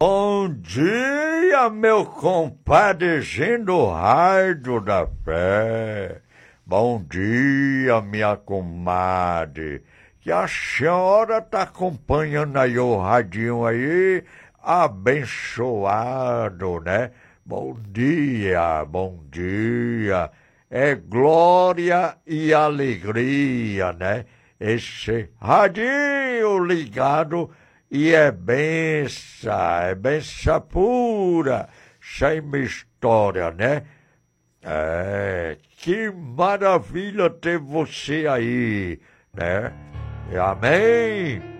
Bom dia, meu compadrezinho do Rádio da Fé. Bom dia, minha comadre. Que a senhora tá acompanhando aí o radinho aí, abençoado, né? Bom dia, bom dia. É glória e alegria, né? Esse radinho ligado e é benção pura, sem mistória, né? Que maravilha ter você aí, né? Amém?